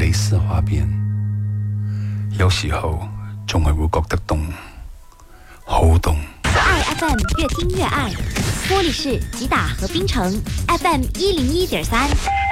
類似畫面，有時候仲係會覺得凍，好凍。 愛 FM 越聽越愛，玻璃市吉打和檳城 FM 101.3。